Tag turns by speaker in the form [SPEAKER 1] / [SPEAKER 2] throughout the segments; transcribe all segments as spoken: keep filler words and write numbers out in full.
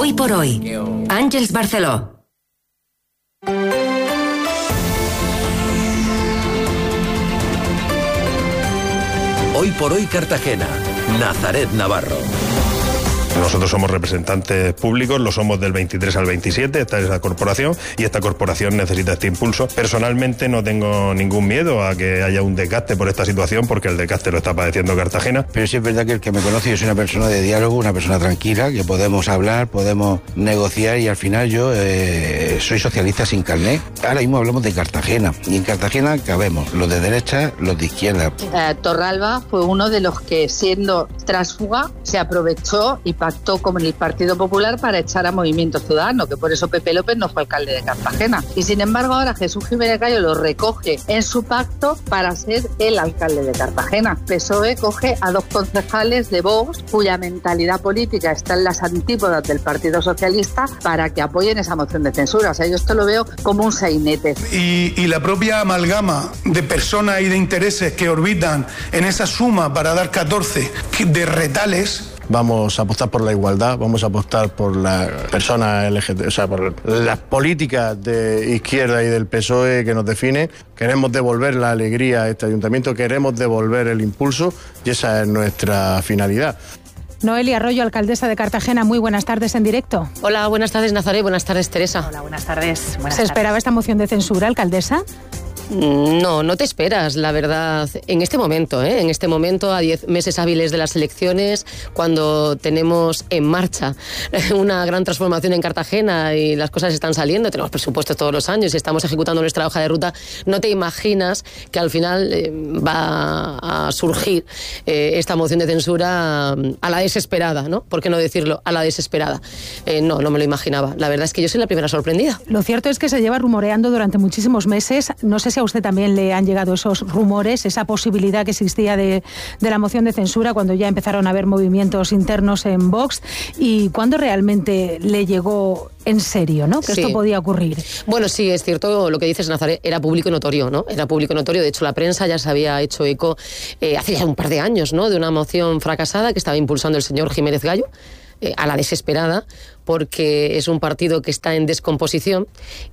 [SPEAKER 1] Hoy por hoy, Àngels Barceló.
[SPEAKER 2] Hoy por hoy Cartagena, Nazaret Navarro.
[SPEAKER 3] Nosotros somos representantes públicos, lo somos del veintitrés al veintisiete, esta es la corporación y esta corporación necesita este impulso. Personalmente no tengo ningún miedo a que haya un desgaste por esta situación, porque el desgaste lo está padeciendo Cartagena.
[SPEAKER 4] Pero sí es verdad que el que me conoce, yo soy una persona de diálogo, una persona tranquila, que podemos hablar, podemos negociar y al final yo eh, soy socialista sin carné. Ahora mismo hablamos de Cartagena y en Cartagena cabemos los de derecha, los de izquierda.
[SPEAKER 5] Eh, Torralba fue uno de los que, siendo tránsfuga, se aprovechó y pactó con el Partido Popular para echar a Movimiento Ciudadano, que por eso Pepe López no fue alcalde de Cartagena. Y sin embargo ahora Jesús Jiménez Gallo lo recoge en su pacto para ser el alcalde de Cartagena. P S O E coge a dos concejales de Vox, cuya mentalidad política está en las antípodas del Partido Socialista, para que apoyen esa moción de censura. O sea, yo esto lo veo como un sainete.
[SPEAKER 6] Y, y la propia amalgama de personas y de intereses que orbitan en esa suma para dar catorce de retales.
[SPEAKER 7] Vamos a apostar por la igualdad, vamos a apostar por las personas L G B T, o sea, por las políticas de izquierda y del P S O E que nos definen. Queremos devolver la alegría a este ayuntamiento, queremos devolver el impulso y esa es nuestra finalidad.
[SPEAKER 8] Noelia Arroyo, alcaldesa de Cartagena, muy buenas tardes en directo.
[SPEAKER 9] Hola, buenas tardes Nazaret, buenas tardes Teresa.
[SPEAKER 8] Hola, buenas tardes. Buenas ¿Se esperaba tardes. Esta moción de censura, alcaldesa?
[SPEAKER 9] No, no te esperas, la verdad, en este momento, ¿eh? en este momento, a diez meses hábiles de las elecciones, cuando tenemos en marcha una gran transformación en Cartagena y las cosas están saliendo, tenemos presupuestos todos los años y estamos ejecutando nuestra hoja de ruta, no te imaginas que al final eh, va a surgir eh, esta moción de censura a la desesperada, ¿no? ¿Por qué no decirlo? A la desesperada. Eh, no, no me lo imaginaba. La verdad es que yo soy la primera sorprendida.
[SPEAKER 8] Lo cierto es que se lleva rumoreando durante muchísimos meses. No sé si a usted también le han llegado esos rumores, esa posibilidad que existía de, de la moción de censura cuando ya empezaron a haber movimientos internos en Vox, y cuándo realmente le llegó en serio, ¿no? Que sí. Esto podía ocurrir.
[SPEAKER 9] Bueno, sí, es cierto lo que dices, Nazaret, era público y notorio, ¿no? Era público y notorio, de hecho la prensa ya se había hecho eco eh, hace ya un par de años, ¿no? De una moción fracasada que estaba impulsando el señor Jiménez Gallo, eh, a la desesperada, porque es un partido que está en descomposición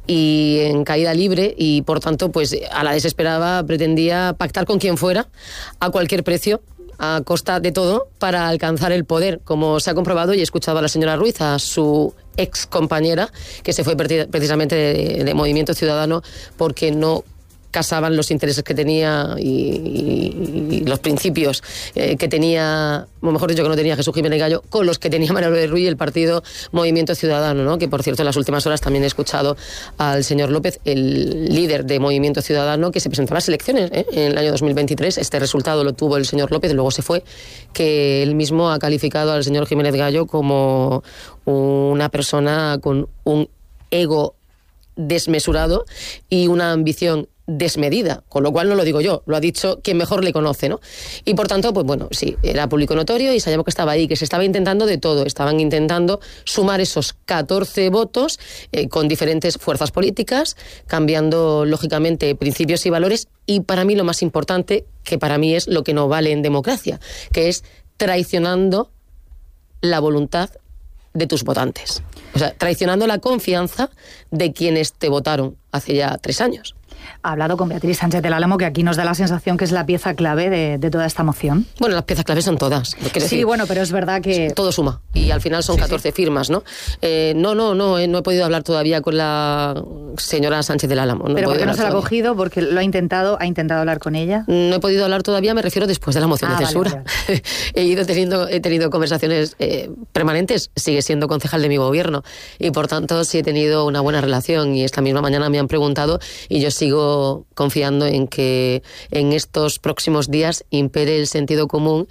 [SPEAKER 9] y en caída libre y por tanto pues a la desesperada pretendía pactar con quien fuera a cualquier precio, a costa de todo, para alcanzar el poder, como se ha comprobado, y he escuchado a la señora Ruiz, a su ex compañera, que se fue precisamente de, de Movimiento Ciudadano porque no casaban los intereses que tenía y, y, y los principios eh, que tenía, o mejor dicho, que no tenía Jesús Jiménez Gallo, con los que tenía María López Ruiz y el partido Movimiento Ciudadano, ¿no? Que por cierto en las últimas horas también he escuchado al señor López, el líder de Movimiento Ciudadano, que se presentó a las elecciones ¿eh? en el año dos mil veintitrés. Este resultado lo tuvo el señor López, luego se fue, que él mismo ha calificado al señor Jiménez Gallo como una persona con un ego desmesurado y una ambición desmedida, con lo cual no lo digo yo, lo ha dicho quien mejor le conoce, ¿no? Y por tanto, pues bueno, sí, era público notorio y sabíamos que estaba ahí, que se estaba intentando de todo, estaban intentando sumar esos catorce votos eh, con diferentes fuerzas políticas, cambiando lógicamente principios y valores, y para mí lo más importante, que para mí es lo que no vale en democracia, que es traicionando la voluntad de tus votantes, o sea, traicionando la confianza de quienes te votaron hace ya tres años.
[SPEAKER 8] Ha hablado con Beatriz Sánchez del Álamo, que aquí nos da la sensación que es la pieza clave de, de toda esta moción.
[SPEAKER 9] Bueno, las piezas claves son todas.
[SPEAKER 8] Sí, decir, bueno, pero es verdad que...
[SPEAKER 9] Todo suma, y al final son sí, catorce sí. firmas, ¿no? Eh, no, no, no, eh, no he podido hablar todavía con la señora Sánchez del Álamo. No
[SPEAKER 8] ¿Pero por qué no se la ha
[SPEAKER 9] todavía.
[SPEAKER 8] cogido? ¿Porque lo ha intentado, ha intentado hablar con ella?
[SPEAKER 9] No he podido hablar todavía, me refiero después de la moción ah, de censura. Vale, vale. he ido teniendo, he tenido conversaciones eh, permanentes, sigue siendo concejal de mi gobierno, y por tanto sí he tenido una buena relación, y esta misma mañana me han preguntado, y yo sigo confiando en que en estos próximos días impere el sentido común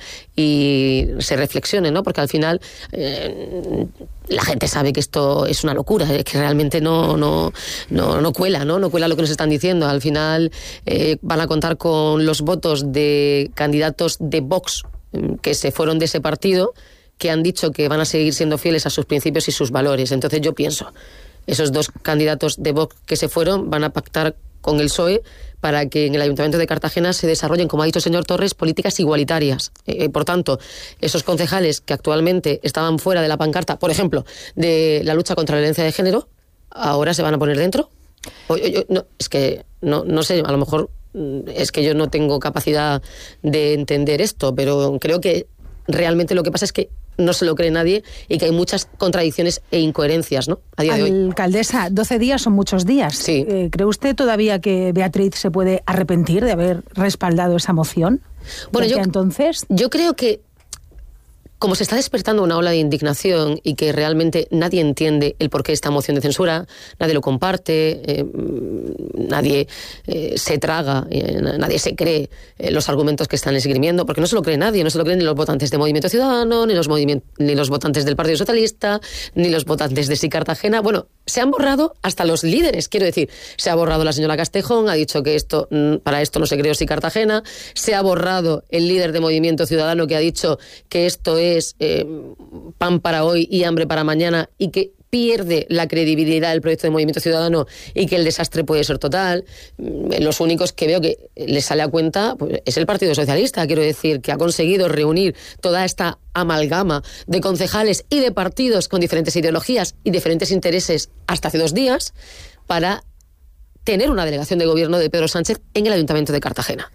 [SPEAKER 9] y se reflexione, ¿no? Porque al final eh, la gente sabe que esto es una locura, que realmente no, no, no, no cuela, ¿no? No cuela lo que nos están diciendo. Al final eh, van a contar con los votos de candidatos de Vox que se fueron de ese partido, que han dicho que van a seguir siendo fieles a sus principios y sus valores. Entonces yo pienso, esos dos candidatos de Vox que se fueron van a pactar con el P S O E para que en el Ayuntamiento de Cartagena se desarrollen, como ha dicho el señor Torres, políticas igualitarias. Eh, por tanto, esos concejales que actualmente estaban fuera de la pancarta, por ejemplo, de la lucha contra la violencia de género, ahora se van a poner dentro. O, yo, no, es que no, no sé, a lo mejor es que yo no tengo capacidad de entender esto, pero creo que realmente lo que pasa es que no se lo cree nadie y que hay muchas contradicciones e incoherencias, ¿no? A día de hoy.
[SPEAKER 8] Alcaldesa, doce días son muchos días.
[SPEAKER 9] Sí.
[SPEAKER 8] Eh, ¿Cree usted todavía que Beatriz se puede arrepentir de haber respaldado esa moción?
[SPEAKER 9] Bueno, yo,
[SPEAKER 8] entonces...
[SPEAKER 9] yo creo que como se está despertando una ola de indignación y que realmente nadie entiende el porqué de esta moción de censura, nadie lo comparte, eh, nadie eh, se traga, eh, nadie se cree eh, los argumentos que están esgrimiendo, porque no se lo cree nadie, no se lo creen ni los votantes de Movimiento Ciudadano, ni los, ni los votantes del Partido Socialista, ni los votantes de Sí Cartagena. Bueno, se han borrado hasta los líderes, quiero decir, se ha borrado la señora Castejón, ha dicho que esto para esto no se creó Sí Cartagena, se ha borrado el líder de Movimiento Ciudadano que ha dicho que esto es es eh, pan para hoy y hambre para mañana y que pierde la credibilidad del proyecto de Movimiento Ciudadano y que el desastre puede ser total. Los únicos que veo que les sale a cuenta pues, es el Partido Socialista, quiero decir, que ha conseguido reunir toda esta amalgama de concejales y de partidos con diferentes ideologías y diferentes intereses hasta hace dos días para tener una delegación de gobierno de Pedro Sánchez en el Ayuntamiento de Cartagena.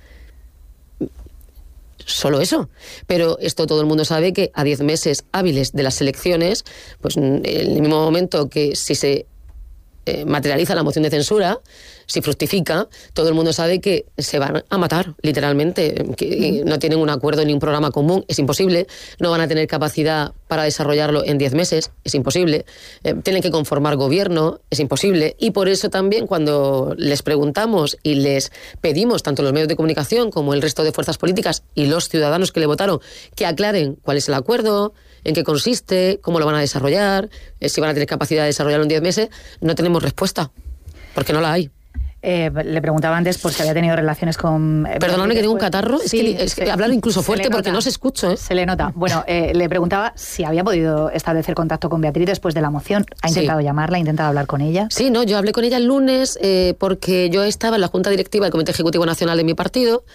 [SPEAKER 9] Solo eso. Pero esto todo el mundo sabe que a diez meses hábiles de las elecciones, pues en el mismo momento que si se eh, materializa la moción de censura, si fructifica, todo el mundo sabe que se van a matar, literalmente, que no tienen un acuerdo ni un programa común, es imposible, no van a tener capacidad para desarrollarlo en diez meses, es imposible, eh, tienen que conformar gobierno, es imposible, y por eso también cuando les preguntamos y les pedimos, tanto los medios de comunicación como el resto de fuerzas políticas y los ciudadanos que le votaron, que aclaren cuál es el acuerdo, en qué consiste, cómo lo van a desarrollar, eh, si van a tener capacidad de desarrollarlo en diez meses, no tenemos respuesta, porque no la hay.
[SPEAKER 10] Eh, le preguntaba antes por si había tenido relaciones con...
[SPEAKER 9] Eh, Perdóname que tengo un catarro, sí, es que, es que hablar incluso fuerte porque no se escucha. ¿eh?
[SPEAKER 10] Se le nota. Bueno, eh, le preguntaba si había podido establecer contacto con Beatriz después de la moción. ¿Ha intentado sí. llamarla? ¿Ha intentado hablar con ella?
[SPEAKER 9] Sí, no, yo hablé con ella el lunes eh, porque yo estaba en la Junta Directiva del Comité Ejecutivo Nacional de mi partido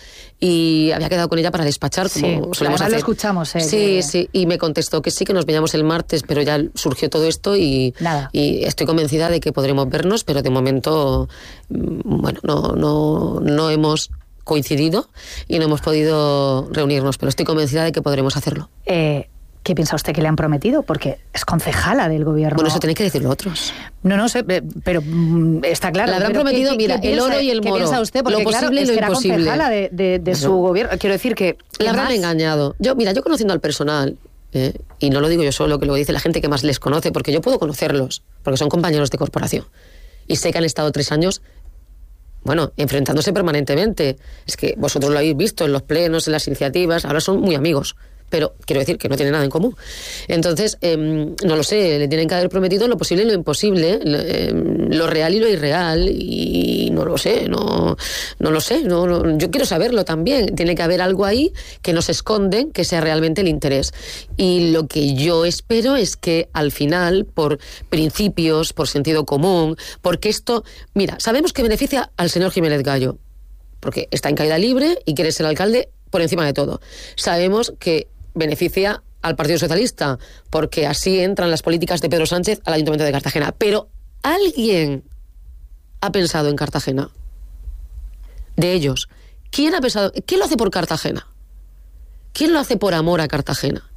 [SPEAKER 9] y había quedado con ella para despachar, como
[SPEAKER 10] sí,
[SPEAKER 9] solemos hacer.
[SPEAKER 10] lo escuchamos. Eh,
[SPEAKER 9] sí,
[SPEAKER 10] que...
[SPEAKER 9] sí, y me contestó que sí, que nos veíamos el martes, pero ya surgió todo esto y,
[SPEAKER 10] Nada.
[SPEAKER 9] y estoy convencida de que podremos vernos, pero de momento, bueno, no... No, no hemos coincidido y no hemos podido reunirnos, pero estoy convencida de que podremos hacerlo.
[SPEAKER 10] Eh, ¿Qué piensa usted que le han prometido? Porque es concejala del gobierno.
[SPEAKER 9] Bueno, eso tenéis que decirlo otros.
[SPEAKER 10] No, no sé, pero mm, está claro.
[SPEAKER 9] Le habrán prometido,
[SPEAKER 10] ¿qué,
[SPEAKER 9] mira,
[SPEAKER 10] qué
[SPEAKER 9] el
[SPEAKER 10] piensa,
[SPEAKER 9] oro y el moro.
[SPEAKER 10] ¿Qué piensa usted? Porque,
[SPEAKER 9] lo posible
[SPEAKER 10] claro,
[SPEAKER 9] y lo
[SPEAKER 10] es que
[SPEAKER 9] imposible.
[SPEAKER 10] Era concejala de, de, de su gobierno. Quiero decir que...
[SPEAKER 9] Le habrán
[SPEAKER 10] más?
[SPEAKER 9] engañado. Yo, mira, yo conociendo al personal, eh, y no lo digo yo solo, que lo dice la gente que más les conoce, porque yo puedo conocerlos, porque son compañeros de corporación. Y sé que han estado tres años... Bueno, enfrentándose permanentemente. Es que vosotros lo habéis visto en los plenos, en las iniciativas, ahora son muy amigos. Pero quiero decir que no tienen nada en común. Entonces, eh, no lo sé, le tienen que haber prometido lo posible y lo imposible, eh, lo real y lo irreal, y no lo sé, no, no lo sé, no, no, yo quiero saberlo también. Tiene que haber algo ahí que nos esconden, que sea realmente el interés. Y lo que yo espero es que al final, por principios, por sentido común, porque esto, mira, sabemos que beneficia al señor Jiménez Gallo, porque está en caída libre y quiere ser alcalde por encima de todo. Sabemos que beneficia al Partido Socialista, porque así entran las políticas de Pedro Sánchez al Ayuntamiento de Cartagena. Pero ¿alguien ha pensado en Cartagena? De ellos. ¿Quién ha pensado? ¿Quién lo hace por Cartagena? ¿Quién lo hace por amor a Cartagena?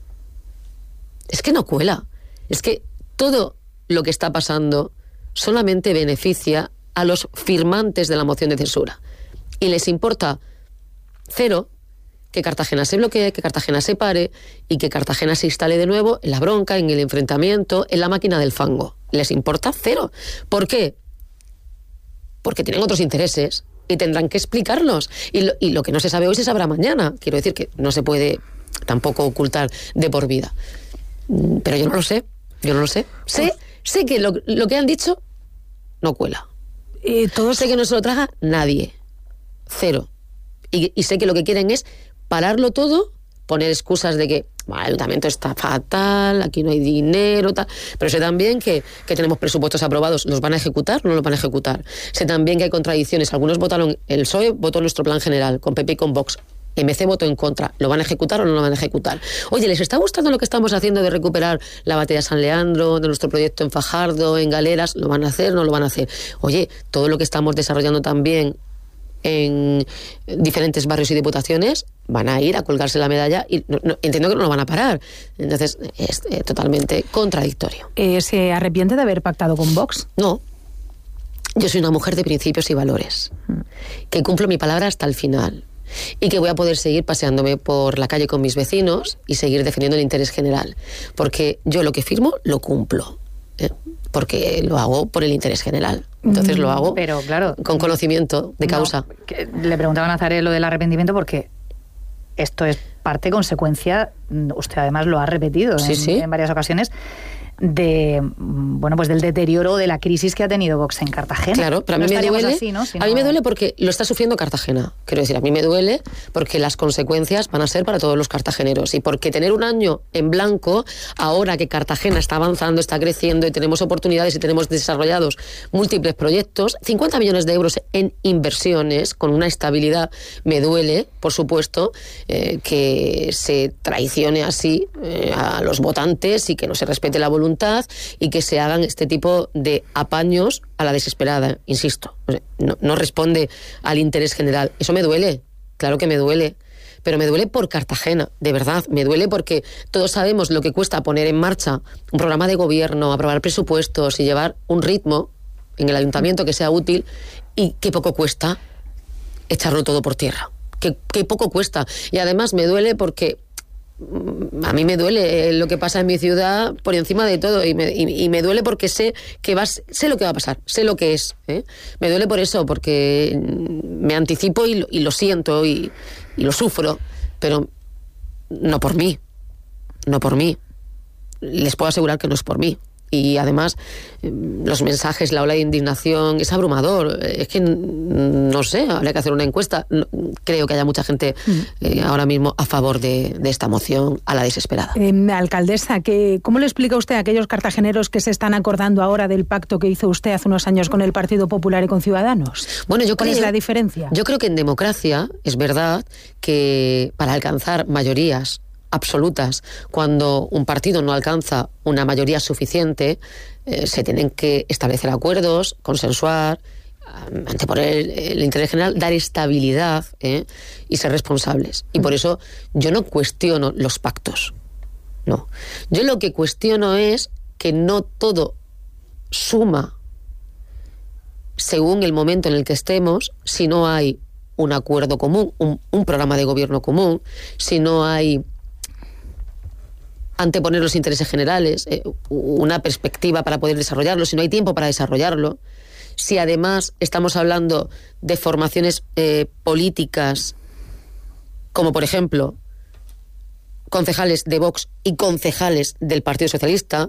[SPEAKER 9] Es que no cuela. Es que todo lo que está pasando solamente beneficia a los firmantes de la moción de censura. Y les importa cero que Cartagena se bloquee, que Cartagena se pare y que Cartagena se instale de nuevo en la bronca, en el enfrentamiento, en la máquina del fango. Les importa cero. ¿Por qué? Porque tienen otros intereses y tendrán que explicarlos. Y lo, y lo que no se sabe hoy se sabrá mañana. Quiero decir que no se puede tampoco ocultar de por vida. Pero yo no lo sé. Yo no lo sé. Sé, sé que lo, lo que han dicho no cuela.
[SPEAKER 8] Y todos...
[SPEAKER 9] Sé que no se lo traga nadie. Cero. Y, y sé que lo que quieren es pararlo todo, poner excusas de que el ayuntamiento está fatal, aquí no hay dinero, tal. Pero sé también que, que tenemos presupuestos aprobados, ¿los van a ejecutar o no los van a ejecutar? Sé también que hay contradicciones, algunos votaron, el P S O E votó nuestro plan general, con P P y con Vox. M C votó en contra. ¿Lo van a ejecutar o no lo van a ejecutar? Oye, ¿les está gustando lo que estamos haciendo de recuperar la Batea San Leandro, de nuestro proyecto en Fajardo, en Galeras? ¿Lo van a hacer o no lo van a hacer? Oye, todo lo que estamos desarrollando también en diferentes barrios y diputaciones, van a ir a colgarse la medalla y no, no, entiendo que no lo van a parar. Entonces, es eh, totalmente contradictorio.
[SPEAKER 8] Eh, ¿Se arrepiente de haber pactado con Vox?
[SPEAKER 9] No. Yo soy una mujer de principios y valores, mm. que cumplo mi palabra hasta el final y que voy a poder seguir paseándome por la calle con mis vecinos y seguir defendiendo el interés general. Porque yo lo que firmo, lo cumplo. ¿eh? Porque lo hago por el interés general. Entonces lo hago
[SPEAKER 10] Pero, claro,
[SPEAKER 9] con conocimiento de causa.
[SPEAKER 10] No, que le preguntaba a Nazaret lo del arrepentimiento porque esto es parte, consecuencia, usted además lo ha repetido
[SPEAKER 9] sí,
[SPEAKER 10] en,
[SPEAKER 9] sí.
[SPEAKER 10] en varias ocasiones, de bueno pues del deterioro de la crisis que ha tenido Vox en Cartagena.
[SPEAKER 9] Claro, pero a mí
[SPEAKER 10] no
[SPEAKER 9] me duele.
[SPEAKER 10] Así, ¿no? Si
[SPEAKER 9] a mí
[SPEAKER 10] no...
[SPEAKER 9] me duele porque lo está sufriendo Cartagena. Quiero decir, a mí me duele porque las consecuencias van a ser para todos los cartageneros y porque tener un año en blanco, ahora que Cartagena está avanzando, está creciendo y tenemos oportunidades y tenemos desarrollados múltiples proyectos, cincuenta millones de euros en inversiones con una estabilidad, me duele, por supuesto, eh, que se traicione así eh, a los votantes y que no se respete la voluntad y que se hagan este tipo de apaños a la desesperada, insisto. No, no responde al interés general. Eso me duele, claro que me duele, pero me duele por Cartagena, de verdad, me duele porque todos sabemos lo que cuesta poner en marcha un programa de gobierno, aprobar presupuestos y llevar un ritmo en el ayuntamiento que sea útil y qué poco cuesta echarlo todo por tierra, qué, qué poco cuesta. Y además me duele porque a mí me duele lo que pasa en mi ciudad por encima de todo y me, y, y me duele porque sé que va, sé lo que va a pasar, sé lo que es, ¿eh? Me duele por eso, porque me anticipo y lo, y lo siento y, y lo sufro, pero no por mí, no por mí. Les puedo asegurar que no es por mí. Y además, los mensajes, la ola de indignación, es abrumador. Es que, no sé, habría que hacer una encuesta. Creo que haya mucha gente eh, ahora mismo a favor de, de esta moción a la desesperada.
[SPEAKER 8] Eh, alcaldesa, que, ¿cómo le explica usted a aquellos cartageneros que se están acordando ahora del pacto que hizo usted hace unos años con el Partido Popular y con Ciudadanos?
[SPEAKER 9] Bueno, yo
[SPEAKER 8] ¿Cuál
[SPEAKER 9] creo,
[SPEAKER 8] es la diferencia?
[SPEAKER 9] Yo creo que en democracia es verdad que para alcanzar mayorías absolutas, cuando un partido no alcanza una mayoría suficiente, eh, se tienen que establecer acuerdos, consensuar, anteponer el, el interés general, dar estabilidad ¿eh? y ser responsables. Y por eso yo no cuestiono los pactos. No. Yo lo que cuestiono es que no todo suma según el momento en el que estemos, si no hay un acuerdo común, un, un programa de gobierno común, si no hay anteponer los intereses generales, eh, una perspectiva para poder desarrollarlo, si no hay tiempo para desarrollarlo, si además estamos hablando de formaciones eh, políticas, como por ejemplo concejales de Vox y concejales del Partido Socialista,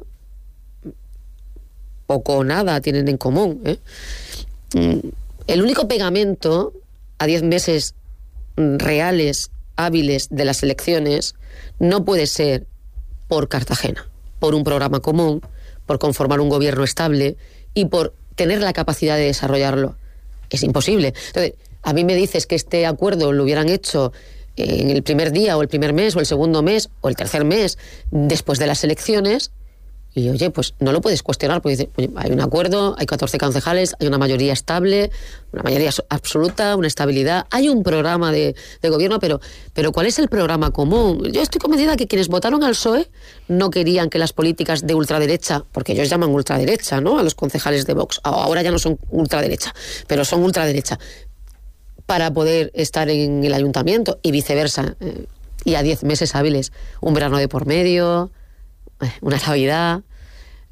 [SPEAKER 9] poco o nada tienen en común. ¿eh? El único pegamento a diez meses reales, hábiles de las elecciones, no puede ser por Cartagena, por un programa común, por conformar un gobierno estable y por tener la capacidad de desarrollarlo. Es imposible. Entonces, a mí me dices que este acuerdo lo hubieran hecho en el primer día o el primer mes o el segundo mes o el tercer mes después de las elecciones y, oye, pues no lo puedes cuestionar porque dice, oye, hay un acuerdo, hay catorce concejales, hay una mayoría estable, una mayoría absoluta, una estabilidad, hay un programa de, de gobierno, pero, pero ¿cuál es el programa común? Yo estoy convencida que quienes votaron al P S O E no querían que las políticas de ultraderecha, porque ellos llaman ultraderecha, ¿no?, a los concejales de Vox, ahora ya no son ultraderecha, pero son ultraderecha, para poder estar en el ayuntamiento y viceversa, eh, y a diez meses hábiles, un verano de por medio, una Navidad,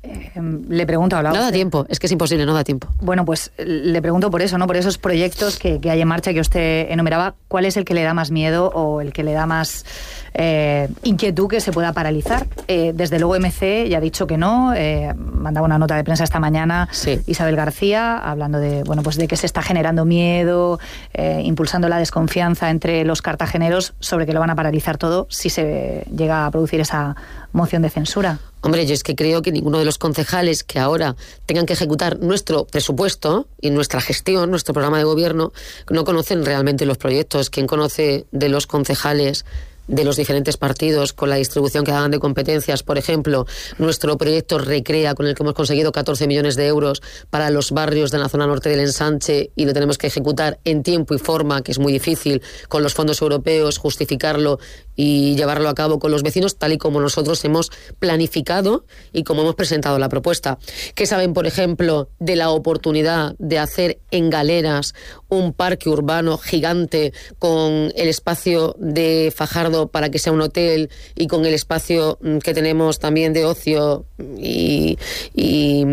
[SPEAKER 10] Eh, le pregunto, hablaba.
[SPEAKER 9] No da tiempo, es que es imposible, no da tiempo.
[SPEAKER 10] Bueno, pues le pregunto por eso, ¿no? Por esos proyectos que, que hay en marcha que usted enumeraba, ¿cuál es el que le da más miedo o el que le da más eh, inquietud que se pueda paralizar? Eh, desde luego M C ya ha dicho que no, eh, mandaba una nota de prensa esta mañana
[SPEAKER 9] sí.
[SPEAKER 10] Isabel García, hablando de, bueno, pues de que se está generando miedo, eh, impulsando la desconfianza entre los cartageneros sobre que lo van a paralizar todo si se llega a producir esa moción de censura.
[SPEAKER 9] Hombre, yo es que creo que ninguno de los concejales que ahora tengan que ejecutar nuestro presupuesto y nuestra gestión, nuestro programa de gobierno, no conocen realmente los proyectos. ¿Quién conoce de los concejales de los diferentes partidos con la distribución que hagan de competencias? Por ejemplo, nuestro proyecto Recrea, con el que hemos conseguido catorce millones de euros para los barrios de la zona norte del Ensanche, y lo tenemos que ejecutar en tiempo y forma, que es muy difícil, con los fondos europeos, justificarlo y llevarlo a cabo con los vecinos, tal y como nosotros hemos planificado y como hemos presentado la propuesta. ¿Qué saben, por ejemplo, de la oportunidad de hacer en Galeras un parque urbano gigante con el espacio de Fajardo para que sea un hotel y con el espacio que tenemos también de ocio y, y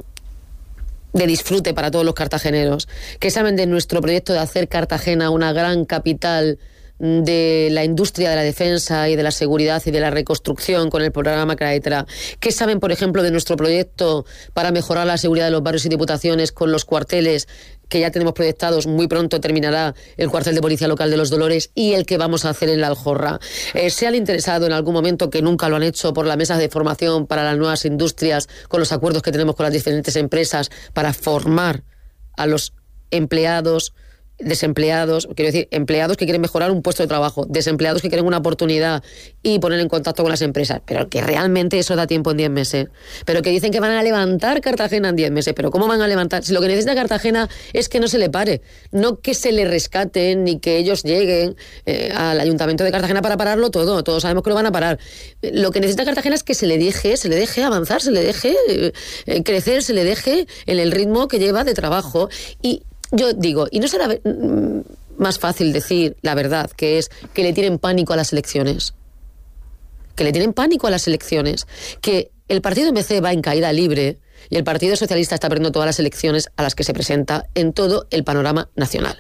[SPEAKER 9] de disfrute para todos los cartageneros? ¿Qué saben de nuestro proyecto de hacer Cartagena una gran capital de la industria de la defensa y de la seguridad y de la reconstrucción con el programa Craetra? ¿Qué saben, por ejemplo, de nuestro proyecto para mejorar la seguridad de los barrios y diputaciones con los cuarteles que ya tenemos proyectados? Muy pronto terminará el cuartel de policía local de Los Dolores y el que vamos a hacer en La Aljorra. Eh, ¿Se han interesado en algún momento, que nunca lo han hecho, por las mesas de formación para las nuevas industrias, con los acuerdos que tenemos con las diferentes empresas para formar a los empleados, desempleados, quiero decir, empleados que quieren mejorar un puesto de trabajo, desempleados que quieren una oportunidad y poner en contacto con las empresas? Pero que realmente eso da tiempo en diez meses. Pero que dicen que van a levantar Cartagena en diez meses. ¿Pero cómo van a levantar? Si lo que necesita Cartagena es que no se le pare, no que se le rescaten ni que ellos lleguen eh, al Ayuntamiento de Cartagena para pararlo todo. Todos sabemos que lo van a parar. Lo que necesita Cartagena es que se le deje, se le deje avanzar, se le deje eh, crecer, se le deje en el ritmo que lleva de trabajo. Y yo digo, ¿y no será más fácil decir la verdad, que es que le tienen pánico a las elecciones? Que le tienen pánico a las elecciones. Que el partido M C va en caída libre y el Partido Socialista está perdiendo todas las elecciones a las que se presenta en todo el panorama nacional.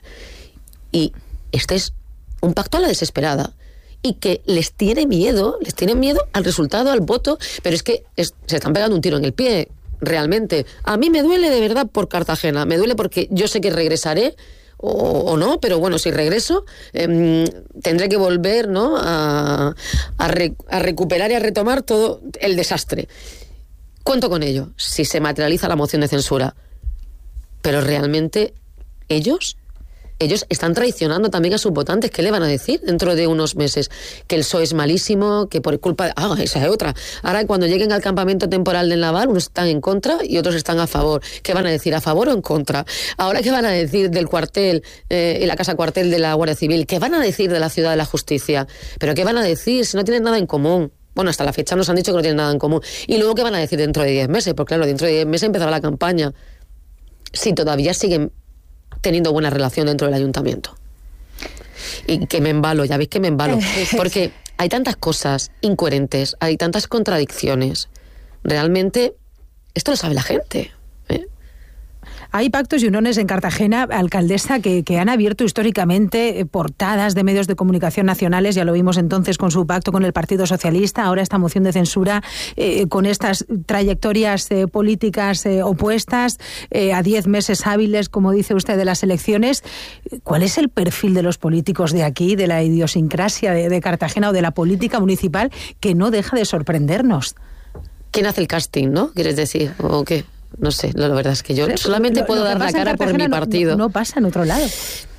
[SPEAKER 9] Y este es un pacto a la desesperada. Y que les tiene miedo, les tiene miedo al resultado, al voto, pero es que es, se están pegando un tiro en el pie. Realmente, a mí me duele de verdad por Cartagena, me duele porque yo sé que regresaré o, o no, pero bueno, si regreso eh, tendré que volver, ¿no?, a, a, re, a recuperar y a retomar todo el desastre. Cuento con ello, si se materializa la moción de censura, pero realmente ellos... Ellos están traicionando también a sus votantes. ¿Qué le van a decir dentro de unos meses? Que el P S O E es malísimo, que por culpa de... Ah, esa es otra. Ahora, cuando lleguen al campamento temporal del Naval, unos están en contra y otros están a favor. ¿Qué van a decir? ¿A favor o en contra? Ahora, ¿qué van a decir del cuartel eh, y la casa cuartel de la Guardia Civil? ¿Qué van a decir de la Ciudad de la Justicia? ¿Pero qué van a decir si no tienen nada en común? Bueno, hasta la fecha nos han dicho que no tienen nada en común. Y luego, ¿qué van a decir dentro de diez meses? Porque claro, dentro de diez meses empezará la campaña. Si todavía siguen teniendo buena relación dentro del ayuntamiento. Y que me embalo, ya veis que me embalo. Porque hay tantas cosas incoherentes, hay tantas contradicciones. Realmente, esto lo sabe la gente. ¿eh?
[SPEAKER 8] Hay pactos y uniones en Cartagena, alcaldesa, que, que han abierto históricamente eh, portadas de medios de comunicación nacionales. Ya lo vimos entonces con su pacto con el Partido Socialista, ahora esta moción de censura eh, con estas trayectorias eh, políticas eh, opuestas eh, a diez meses hábiles, como dice usted, de las elecciones. ¿Cuál es el perfil de los políticos de aquí, de la idiosincrasia de, de Cartagena o de la política municipal, que no deja de sorprendernos?
[SPEAKER 9] ¿Quién hace el casting, no? ¿Quieres decir? ¿O qué? No sé, la verdad es que yo solamente lo, puedo lo dar la cara por mi partido.
[SPEAKER 8] No, no pasa en otro lado.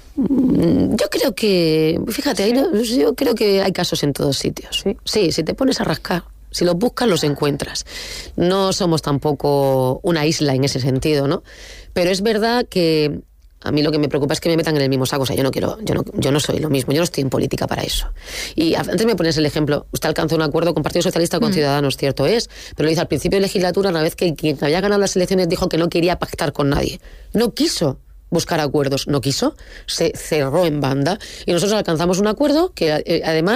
[SPEAKER 9] Yo creo que, fíjate, ¿sí? hay, yo creo que hay casos en todos sitios. ¿Sí? sí, si te pones a rascar, si los buscas, los encuentras. No somos tampoco una isla en ese sentido, ¿no? Pero es verdad que a mí lo que me preocupa es que me metan en el mismo saco. O sea, yo no quiero, yo no, yo no soy lo mismo, yo no estoy en política para eso. Y antes me pones el ejemplo, usted alcanzó un acuerdo con Partido Socialista o con mm. Ciudadanos, cierto es, pero lo hizo al principio de legislatura, una vez que quien había ganado las elecciones dijo que no quería pactar con nadie. No quiso buscar acuerdos, no quiso, se cerró en banda y nosotros alcanzamos un acuerdo que eh, además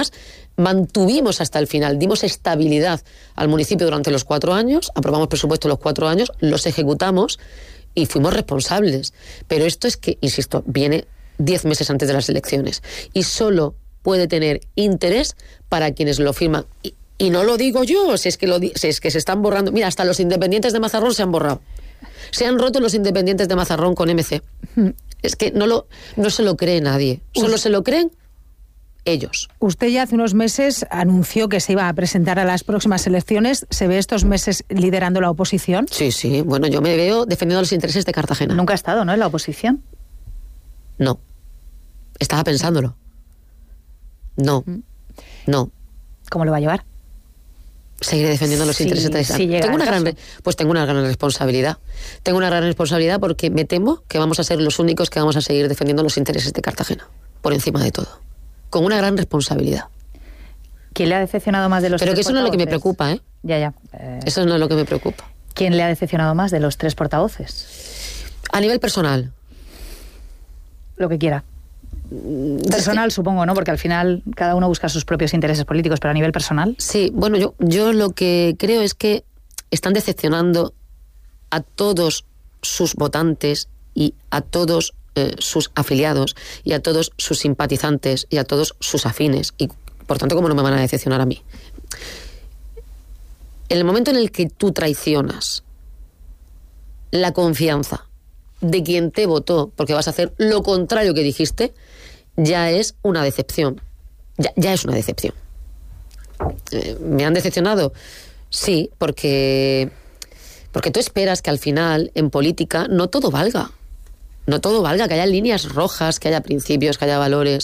[SPEAKER 9] mantuvimos hasta el final, dimos estabilidad al municipio durante los cuatro años, aprobamos presupuestos los cuatro años, los ejecutamos y fuimos responsables. Pero esto es que, insisto, viene diez meses antes de las elecciones y solo puede tener interés para quienes lo firman. Y, y no lo digo yo, si es, que lo, si es que se están borrando. Mira, hasta los independientes de Mazarrón se han borrado. Se han roto los independientes de Mazarrón con M C. Es que no, lo, no se lo cree nadie, solo se lo creen ellos.
[SPEAKER 8] Usted ya hace unos meses anunció que se iba a presentar a las próximas elecciones. ¿Se ve estos meses liderando la oposición?
[SPEAKER 9] Sí, sí. Bueno, yo me veo defendiendo los intereses de Cartagena.
[SPEAKER 10] Nunca ha estado, ¿no?, en la oposición.
[SPEAKER 9] No. Estaba pensándolo. No. No.
[SPEAKER 10] ¿Cómo lo va a llevar?
[SPEAKER 9] Seguiré defendiendo los
[SPEAKER 10] sí,
[SPEAKER 9] intereses de
[SPEAKER 10] sí
[SPEAKER 9] tengo una gran, pues tengo una gran responsabilidad. Tengo una gran responsabilidad porque me temo que vamos a ser los únicos que vamos a seguir defendiendo los intereses de Cartagena, por encima de todo. Con una gran responsabilidad.
[SPEAKER 10] ¿Quién le ha decepcionado más de los
[SPEAKER 9] Pero
[SPEAKER 10] tres
[SPEAKER 9] que eso no es lo que me
[SPEAKER 10] portavoces?
[SPEAKER 9] preocupa, ¿eh?
[SPEAKER 10] Ya, ya. Eh,
[SPEAKER 9] Eso no es lo que me preocupa.
[SPEAKER 10] ¿Quién le ha decepcionado más de los tres portavoces?
[SPEAKER 9] A nivel personal.
[SPEAKER 10] Lo que quiera. Personal,
[SPEAKER 9] es que,
[SPEAKER 10] supongo, ¿no? Porque al final cada uno busca sus propios intereses políticos, pero a nivel personal.
[SPEAKER 9] Sí, bueno, yo, yo lo que creo es que están decepcionando a todos sus votantes y a todos eh, sus afiliados y a todos sus simpatizantes y a todos sus afines. Y por tanto, ¿cómo no me van a decepcionar a mí? En el momento en el que tú traicionas la confianza de quien te votó porque vas a hacer lo contrario que dijiste, ya es una decepción. Ya, ya es una decepción. Eh, ¿Me han decepcionado? Sí, porque, porque tú esperas que al final, en política, no todo valga. No todo valga, que haya líneas rojas, que haya principios, que haya valores.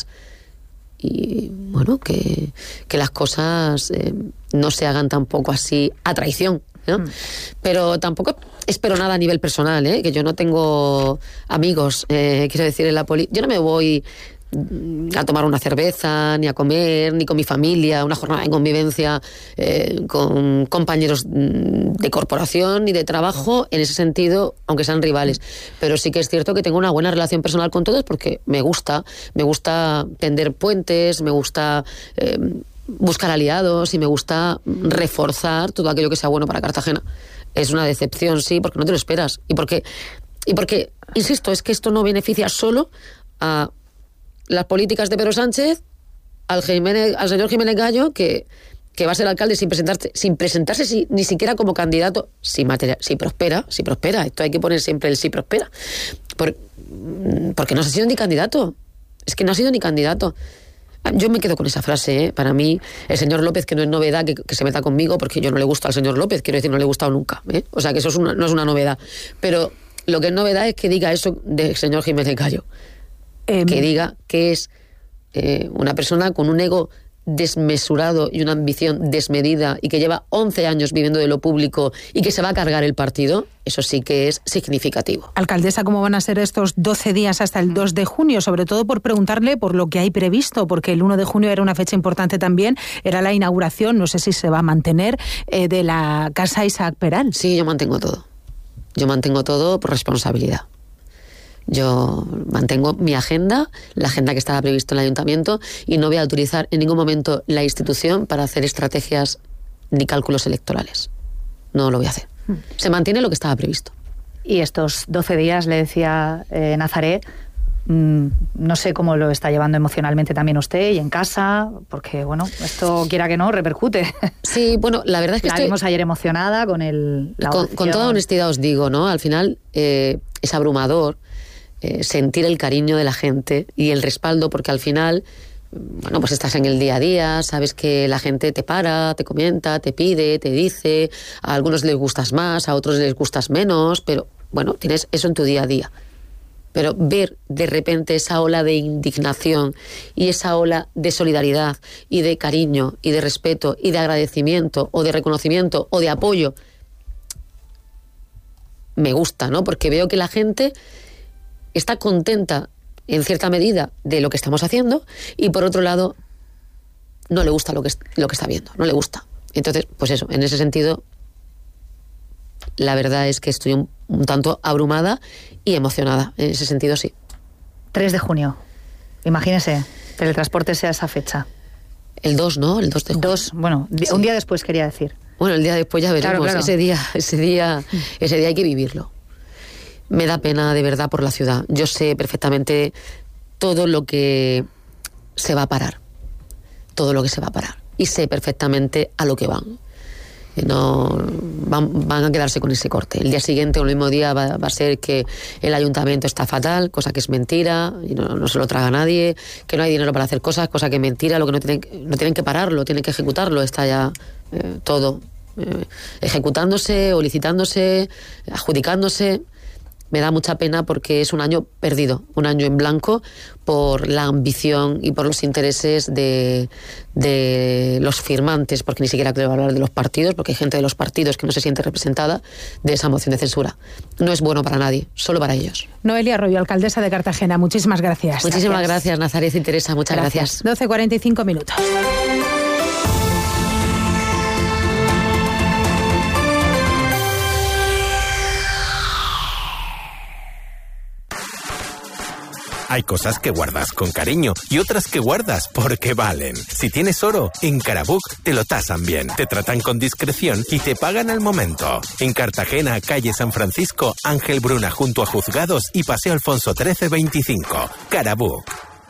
[SPEAKER 9] Y, bueno, que, que las cosas eh, no se hagan tampoco así a traición, ¿no? Mm. Pero tampoco espero nada a nivel personal, ¿eh? Que yo no tengo amigos, eh, quiero decir, en la política. Yo no me voy a tomar una cerveza, ni a comer, ni con mi familia, una jornada de convivencia eh, con compañeros de corporación ni de trabajo, en ese sentido, aunque sean rivales. Pero sí que es cierto que tengo una buena relación personal con todos porque me gusta, me gusta tender puentes, me gusta eh, buscar aliados y me gusta reforzar todo aquello que sea bueno para Cartagena. Es una decepción, sí, porque no te lo esperas. Y porque, y porque insisto, es que esto no beneficia solo a las políticas de Pedro Sánchez, al, Jiménez, al señor Jiménez Gallo, que, que va a ser alcalde sin presentarse, sin presentarse si, ni siquiera como candidato, si, material, si prospera, si prospera. Esto hay que poner siempre el si prospera. Por, porque no ha sido ni candidato. Es que no ha sido ni candidato. Yo me quedo con esa frase, ¿eh? Para mí, el señor López, que no es novedad que, que se meta conmigo, porque yo no le gusto al señor López, quiero decir, no le he gustado nunca, ¿eh? O sea, que eso es una, no es una novedad. Pero lo que es novedad es que diga eso del señor Jiménez Gallo. Eh, que diga que es eh, una persona con un ego desmesurado y una ambición desmedida y que lleva once años viviendo de lo público y que se va a cargar el partido, eso sí que es significativo.
[SPEAKER 8] Alcaldesa, ¿cómo van a ser estos doce días hasta el dos de junio? Sobre todo por preguntarle por lo que hay previsto, porque el uno de junio era una fecha importante también, era la inauguración, no sé si se va a mantener, eh, de la Casa Isaac Peral.
[SPEAKER 9] Sí, yo mantengo todo. Yo mantengo todo por responsabilidad. Yo mantengo mi agenda, la agenda que estaba prevista en el ayuntamiento, y no voy a utilizar en ningún momento la institución para hacer estrategias ni cálculos electorales. No lo voy a hacer. Se mantiene lo que estaba previsto.
[SPEAKER 10] Y estos doce días, le decía eh, Nazaret, mmm, no sé cómo lo está llevando emocionalmente también usted y en casa, porque, bueno, esto, quiera que no, repercute.
[SPEAKER 9] Sí, bueno, la verdad es que
[SPEAKER 10] la
[SPEAKER 9] estoy...
[SPEAKER 10] vimos ayer emocionada con el... La
[SPEAKER 9] con, con toda honestidad os digo, ¿no? Al final eh, es abrumador Eh, sentir el cariño de la gente y el respaldo, porque al final, bueno, pues estás en el día a día, sabes que la gente te para, te comenta, te pide, te dice, a algunos les gustas más, a otros les gustas menos, pero bueno, tienes eso en tu día a día. Pero ver de repente esa ola de indignación y esa ola de solidaridad y de cariño y de respeto y de agradecimiento o de reconocimiento o de apoyo, me gusta, ¿no? Porque veo que la gente está contenta en cierta medida de lo que estamos haciendo y por otro lado no le gusta lo que, lo que está viendo, no le gusta. Entonces, pues eso, en ese sentido la verdad es que estoy un, un tanto abrumada y emocionada, en ese sentido sí.
[SPEAKER 10] tres de junio, imagínese, teletransporte sea esa fecha.
[SPEAKER 9] El dos, ¿no? El dos de junio.
[SPEAKER 10] Dos, bueno, sí. Un día después quería decir.
[SPEAKER 9] Bueno, el día después ya veremos. Claro, claro. Ese día, ese día, ese día hay que vivirlo. Me da pena de verdad por la ciudad. Yo sé perfectamente todo lo que se va a parar. Todo lo que se va a parar. Y sé perfectamente a lo que van. No van, van a quedarse con ese corte. El día siguiente o el mismo día va, va a ser que el ayuntamiento está fatal, cosa que es mentira, y no, no se lo traga nadie, que no hay dinero para hacer cosas, cosa que es mentira, lo que no tienen, no tienen que pararlo, tienen que ejecutarlo, está ya eh, todo eh, ejecutándose o licitándose, adjudicándose. Me da mucha pena porque es un año perdido, un año en blanco por la ambición y por los intereses de, de los firmantes, porque ni siquiera quiero hablar de los partidos, porque hay gente de los partidos que no se siente representada de esa moción de censura. No es bueno para nadie, solo para ellos.
[SPEAKER 8] Noelia Arroyo, alcaldesa de Cartagena, muchísimas gracias.
[SPEAKER 9] Muchísimas gracias, gracias Nazaret y Teresa, muchas gracias.
[SPEAKER 8] gracias. doce cuarenta y cinco minutos.
[SPEAKER 11] Hay cosas que guardas con cariño y otras que guardas porque valen. Si tienes oro, en Carabook te lo tasan bien, te tratan con discreción y te pagan al momento. En Cartagena, calle San Francisco, Ángel Bruna junto a Juzgados y Paseo Alfonso trece veinticinco. Carabook.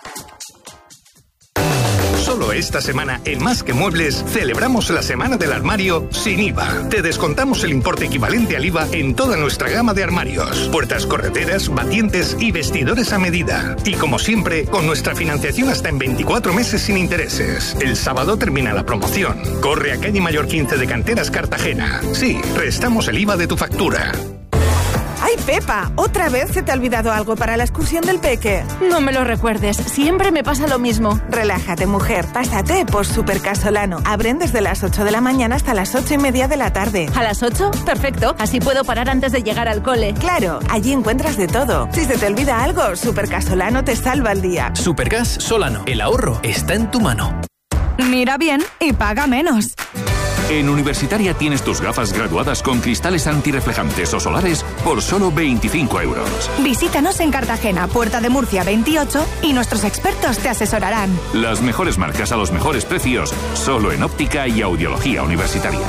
[SPEAKER 12] Solo esta semana en Más que Muebles celebramos la Semana del Armario sin I V A. Te descontamos el importe equivalente al I V A en toda nuestra gama de armarios, puertas correderas, batientes y vestidores a medida. Y como siempre, con nuestra financiación hasta en veinticuatro meses sin intereses. El sábado termina la promoción. Corre a calle Mayor quince de Canteras, Cartagena. Sí, restamos el I V A de tu factura.
[SPEAKER 13] ¡Ay, Pepa! ¿Otra vez se te ha olvidado algo para la excursión del peque?
[SPEAKER 14] No me lo recuerdes, siempre me pasa lo mismo.
[SPEAKER 13] Relájate, mujer, pásate por Supercasolano. Abren desde las ocho de la mañana hasta las ocho y media de la tarde.
[SPEAKER 14] ¿A las ocho? Perfecto, así puedo parar antes de llegar al cole.
[SPEAKER 13] Claro, allí encuentras de todo. Si se te olvida algo, Supercasolano te salva el día.
[SPEAKER 15] Supergas Solano, el ahorro está en tu mano.
[SPEAKER 14] Mira bien y paga menos.
[SPEAKER 16] En Universitaria tienes tus gafas graduadas con cristales antirreflejantes o solares por solo veinticinco euros.
[SPEAKER 14] Visítanos en Cartagena, Puerta de Murcia veintiocho y nuestros expertos te asesorarán.
[SPEAKER 16] Las mejores marcas a los mejores precios, solo en óptica y audiología universitaria.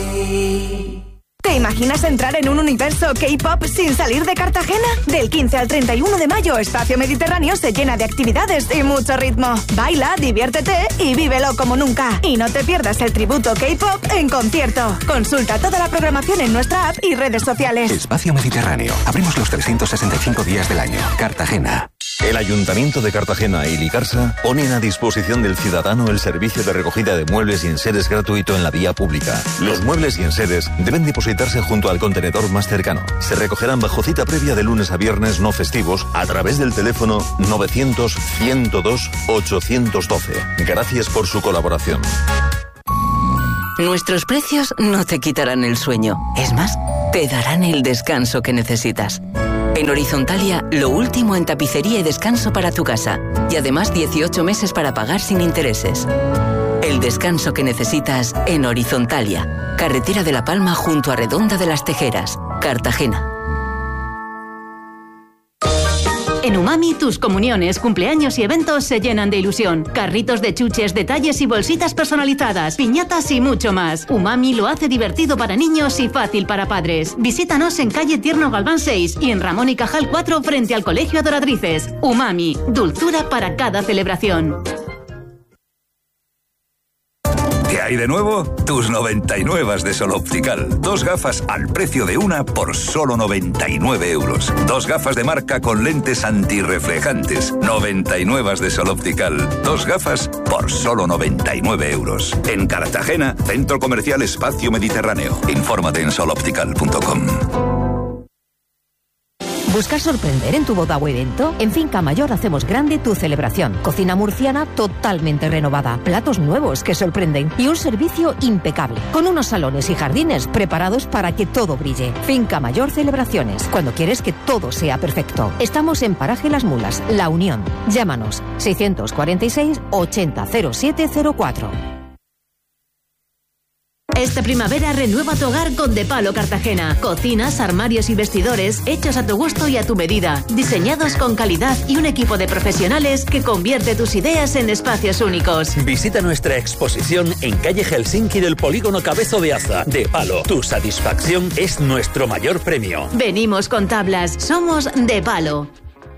[SPEAKER 14] ¿Te imaginas entrar en un universo K-pop sin salir de Cartagena? Del quince al treinta y uno de mayo, Espacio Mediterráneo se llena de actividades y mucho ritmo. Baila, diviértete y vívelo como nunca. Y no te pierdas el tributo K-pop en concierto. Consulta toda la programación en nuestra app y redes sociales.
[SPEAKER 17] Espacio Mediterráneo. Abrimos los trescientos sesenta y cinco días del año. Cartagena.
[SPEAKER 18] El Ayuntamiento de Cartagena y Licarsa ponen a disposición del ciudadano el servicio de recogida de muebles y enseres gratuito en la vía pública. Los muebles y enseres deben depositarse junto al contenedor más cercano. Se recogerán bajo cita previa de lunes a viernes no festivos a través del teléfono novecientos, ciento dos, ochocientos doce. Gracias por su colaboración.
[SPEAKER 19] Nuestros precios no te quitarán el sueño. Es más, te darán el descanso que necesitas. En Horizontalia, lo último en tapicería y descanso para tu casa. Y además dieciocho meses para pagar sin intereses. El descanso que necesitas en Horizontalia. Carretera de La Palma junto a Redonda de las Tejeras, Cartagena.
[SPEAKER 20] En Umami, tus comuniones, cumpleaños y eventos se llenan de ilusión. Carritos de chuches, detalles y bolsitas personalizadas, piñatas y mucho más. Umami lo hace divertido para niños y fácil para padres. Visítanos en calle Tierno Galván seis y en Ramón y Cajal cuatro frente al Colegio Adoratrices. Umami, dulzura para cada celebración.
[SPEAKER 21] ¿Qué hay de nuevo? Tus noventa y nueve de Sol Optical. Dos gafas al precio de una por solo noventa y nueve euros. Dos gafas de marca con lentes antirreflejantes. noventa y nueve de Sol Optical. Dos gafas por solo noventa y nueve euros. En Cartagena, Centro Comercial Espacio Mediterráneo. Infórmate en sol optical punto com.
[SPEAKER 22] ¿Buscas sorprender en tu boda o evento? En Finca Mayor hacemos grande tu celebración. Cocina murciana totalmente renovada, platos nuevos que sorprenden y un servicio impecable, con unos salones y jardines preparados para que todo brille. Finca Mayor Celebraciones, cuando quieres que todo sea perfecto. Estamos en Paraje Las Mulas, La Unión. Llámanos seiscientos cuarenta y seis, ochenta, cero siete cero cuatro.
[SPEAKER 20] Esta primavera renueva tu hogar con De Palo Cartagena. Cocinas, armarios y vestidores hechos a tu gusto y a tu medida. Diseñados con calidad y un equipo de profesionales que convierte tus ideas en espacios únicos.
[SPEAKER 1] Visita nuestra exposición en calle Helsinki del Polígono Cabezo de Aza. De Palo, tu satisfacción es nuestro mayor premio.
[SPEAKER 20] Venimos con tablas. Somos De Palo.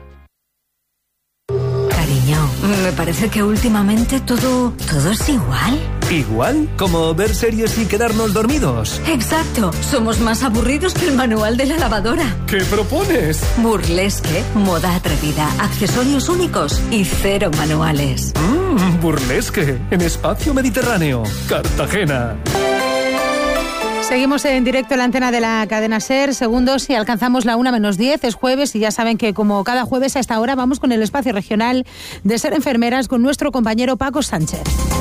[SPEAKER 2] Cariño, me parece que últimamente todo, todo es igual.
[SPEAKER 15] ¿Igual? ¿Como ver series y quedarnos dormidos?
[SPEAKER 2] Exacto. Somos más aburridos que el manual de la lavadora.
[SPEAKER 15] ¿Qué propones?
[SPEAKER 2] Burlesque, moda atrevida, accesorios únicos y cero manuales.
[SPEAKER 15] Mmm, burlesque, en Espacio Mediterráneo, Cartagena.
[SPEAKER 8] Seguimos en directo en la antena de la cadena SER, segundos y alcanzamos la una menos diez, es jueves y ya saben que como cada jueves a esta hora vamos con el espacio regional de SER Enfermeras con nuestro compañero Paco Sánchez.